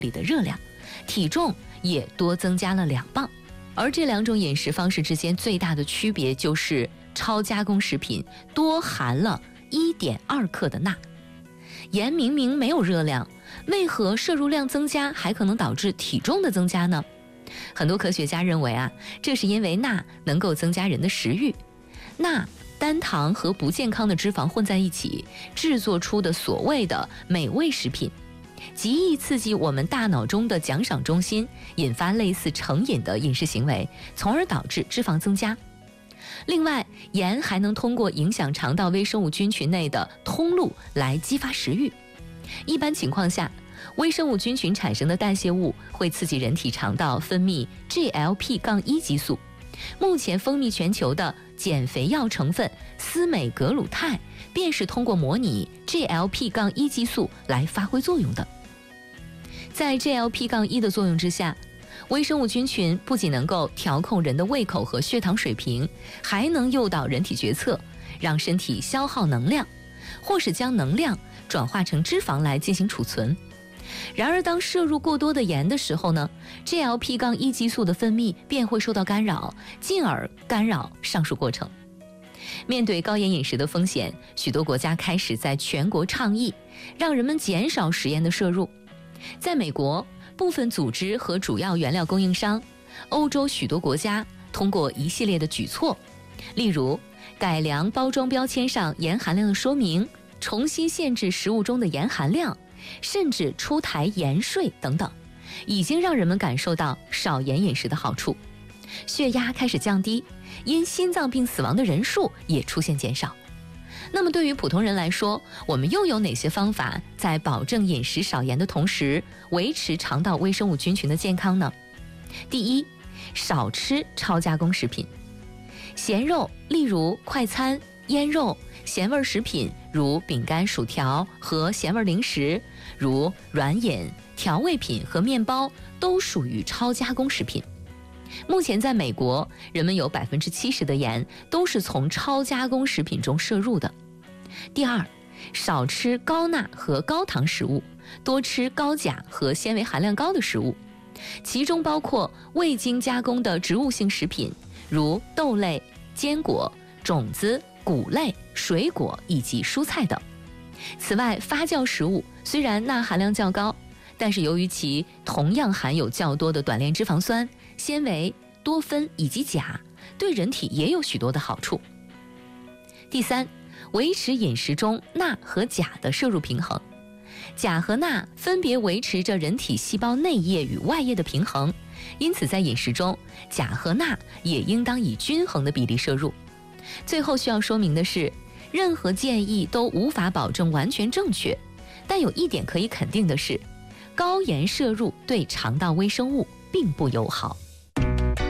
里的热量，体重也多增加了2磅。而这2种饮食方式之间最大的区别就是超加工食品多含了1.2克的钠。盐明明没有热量，为何摄入量增加还可能导致体重的增加呢？很多科学家认为这是因为钠能够增加人的食欲。钠、单糖和不健康的脂肪混在一起，制作出的所谓的美味食品，极易刺激我们大脑中的奖赏中心，引发类似成瘾的饮食行为，从而导致脂肪增加。另外，盐还能通过影响肠道微生物菌群内的通路来激发食欲。一般情况下，微生物菌群产生的代谢物会刺激人体肠道分泌 GLP-1 激素。目前风靡全球的减肥药成分司美格鲁肽便是通过模拟 GLP-1 激素来发挥作用的。在 GLP-1 的作用之下，微生物菌群不仅能够调控人的胃口和血糖水平，还能诱导人体决策，让身体消耗能量，或是将能量转化成脂肪来进行储存。然而当摄入过多的盐的时候呢， GLP-1 激素的分泌便会受到干扰，进而干扰上述过程。面对高盐饮食的风险，许多国家开始在全国倡议，让人们减少食盐的摄入。在美国，部分组织和主要原料供应商，欧洲许多国家通过一系列的举措，例如改良包装标签上盐含量的说明，重新限制食物中的盐含量，甚至出台盐税等等，已经让人们感受到少盐饮食的好处。血压开始降低，因心脏病死亡的人数也出现减少。那么对于普通人来说，我们又有哪些方法在保证饮食少盐的同时，维持肠道微生物菌群的健康呢？第一，少吃超加工食品。咸肉，例如快餐、腌肉；咸味食品，如饼干、薯条和咸味零食，如软饮、调味品和面包，都属于超加工食品。目前在美国，人们有 70% 的盐都是从超加工食品中摄入的。第二，少吃高钠和高糖食物，多吃高钾和纤维含量高的食物，其中包括未经加工的植物性食品，如豆类、坚果、种子、谷类、水果以及蔬菜等。此外，发酵食物虽然钠含量较高，但是由于其同样含有较多的短链脂肪酸、纤维、多酚以及钾，对人体也有许多的好处。第三，维持饮食中钠和钾的摄入平衡。钾和钠分别维持着人体细胞内液与外液的平衡，因此在饮食中，钾和钠也应当以均衡的比例摄入。最后需要说明的是，任何建议都无法保证完全正确，但有一点可以肯定的是，高盐摄入对肠道微生物并不友好。